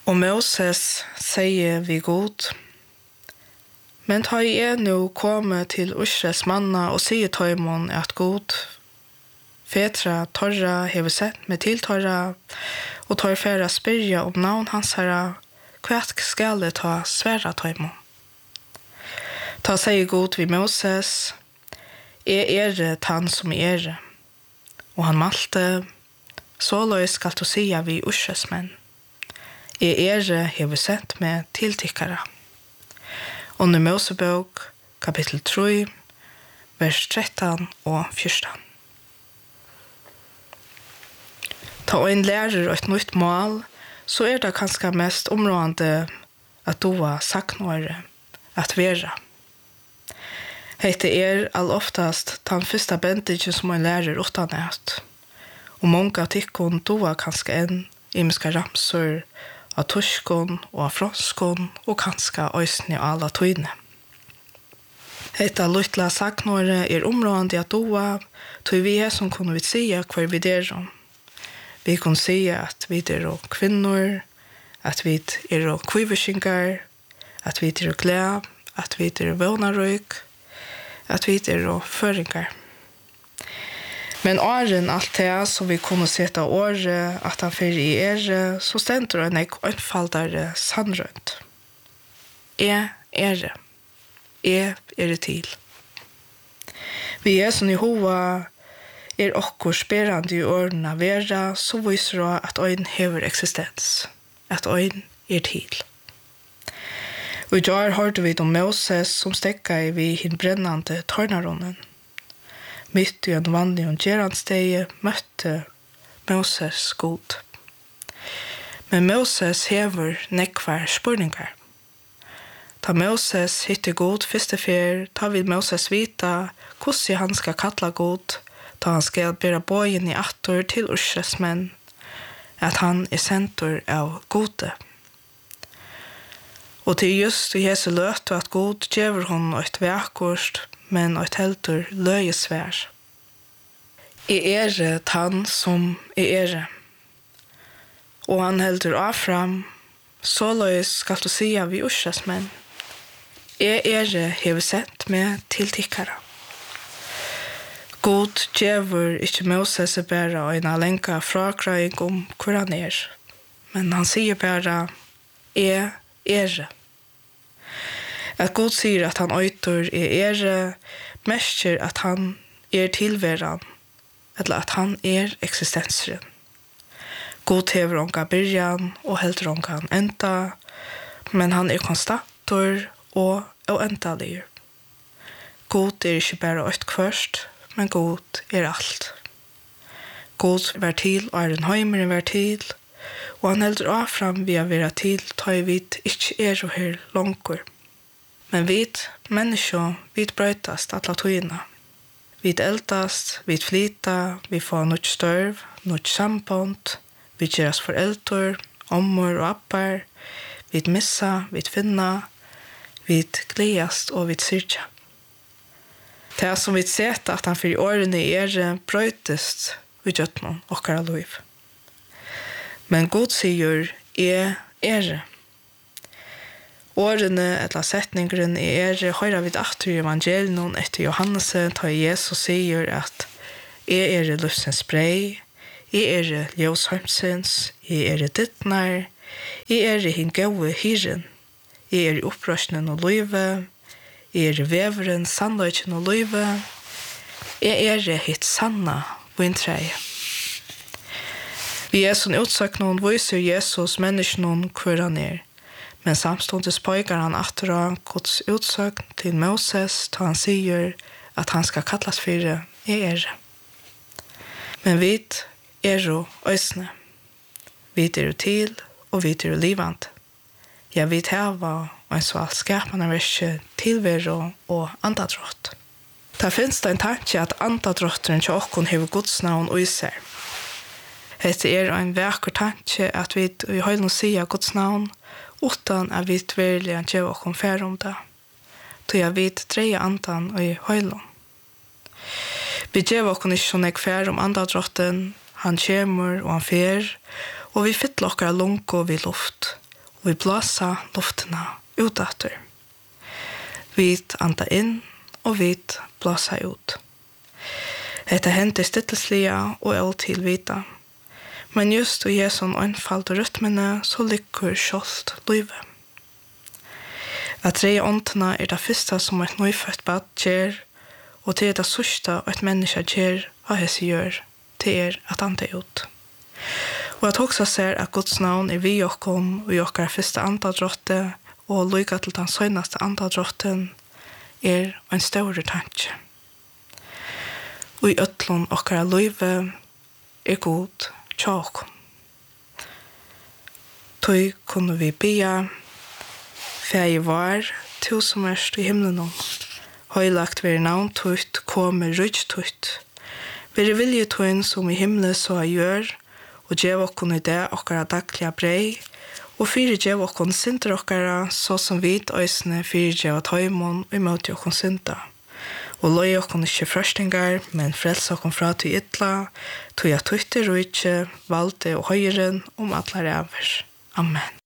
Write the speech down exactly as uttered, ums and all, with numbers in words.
Og Moses sier vi god, men ta jeg nå komme til Israels manna og sier tøymon at god, fetra torra hever sett med til torra, og tar færa spyrja om navn hans herra, hva skal det ta sværa tøymon? Ta sier god vi Moses, jeg er tann som er, og han malte, så løy skal du sia vi Israels menn. Jeg er hever sett med tiltikkere. Under Mosebok, kapittel tre, vers tretton og fjorton. Ta en lærer et nytt mål, så er det kanskje mest områdende at du har sagt noe at være. Hette er all oftast den første bendingen som en lærer utanat. Og mange av tikkene du har kanskje en imiske ramsor av tyskon og av franskon og kanskje øysene av alle tøyne. Hetta luttla saknåre er områdende at doa, tog vi er som kunne vi sige hver vi der om. Vi kunne sige at vi er og kvinnor, at vi er og kviversingar, at vi er og gled, at vi er og vånarøyk, at vi er og føringar. Men åren alt det som vi kunne sette året at han fyrir i er, så stender han ikke oppfaldere sannrønt. Jeg er det. Jeg er det til. Vi er som Jehova er okkur sperrande i årene vera, så viser det at øyn hever eksistens, at øyn er til. Og i dag hørte vi om Moses som stekka i vi hin brennande tørnaronen. Mitt i en vanlig og gjeransteg møtte Moses god. Men Moses hever nekvar spurningar. Ta Moses hitte god første fer, ta vil Moses vita hvordan han skal kalla god, ta han skal bæra bøyen i attor til Israels menn, at han er sentur av gode. Og til just i hese løte at god gjever hon et vekkort, men et heldur løyesvær. Jeg er tann som jeg er. Og han heldur affram, så løys skal du sia vi Israels menn. Jeg er hever sett med tiltikkere. God djever ikke Moses bæra en alenka frakrøying om hvor han er. Men han sier bare, jeg er. At God sier at han øyter er er, mestjer at han er tilværan, eller at han er eksistenseren. God hever onka byrjan og heldur onka enda, men han er konstantor og uendalig. God er ikke bare ett kvørst, men god er alt. God var til og er en heimeren var til, og han heldur affram vi å være til, ta i vidt ikke er og her langkur. Men vi, mennesker, vi brøytast alla tøyna. Vi eldast, vi flyta, vi får noe størv, noe samband, vi gjør oss foreldre, ommor og appar, vi missa, vi finna, vi gledast og vi syrja. Det er som vi sett at han fyrir årene i er brøytest vi gjøtt noen okkara liv. Men God sier, jeg er. Årene eller setningren i er høyra vid atter i evangelien etter Johannes, da Jesus sier at jeg er lufsens brei, jeg er ljøshørmsens, jeg er dittnar, jeg er hin gode hyren, jeg er opprørsnen og løyve, jeg er veveren, sannløyken og løyve, jeg er hitt sanna vintreie. Vi er som utsøk noen viser Jesus menneskene hvor han er, men samståndes pøygar han atter av Guds utsøk til Moses, da han sier at han skal kallas for jeg er. Men vi er jo øysene. Vi er jo til, og vi er jo livant. Ja, vi tæva og en så skapende verset tilvero og andadrott. Der finnes det en tanke at andadrotteren til okkon hever Guds navn og iser. Hette er en vekker tanke at vi i høylen sier Guds navn, utan at vi tverlig an gjør okkon fær om det. Så jeg vet dreie andan og i høylen. Vi gjør okkon ikke sånn jeg fær om andadrotten, han kommer og han fer, og vi fyller okkara lunk og vi luft. vi blåsa luftena utåter. Vi anda inn, og vi blåsa ut. Dette hendte stilleslige og alt til vita. Men just i Jesu anfall og rytmene så lykker kjolt livet. At tre åndene er det første som et nøyfødt bad gjør, og det er det sørste et menneske gjør og hese gjør, det er at han er ut. Og at også ser at Guds navn er vi okkom, og i okkar første antadrotte, og lykke til den søgneste antadrotten, er en større tanke. Og i øtlån okkara løyve er god tjåk. Tøy kunne vi bia, fæg var, to som erst i himmelen om. Høylagt veri navn tøyt, komme rydg tøyt. Veri vilje tøyn som i himmelen så jeg gjør, og gjev okkon i det okkara daglige brei, og fyrir gjev okkon sinter okkara, så som vit øysene fyrir gjev tøymon og imot okkon sinter. Og løy okkon ikkje frøstingar, men frels okkon fra til ytla, tøy at tøyter og ikkje valde og høyren om atler over. Amen.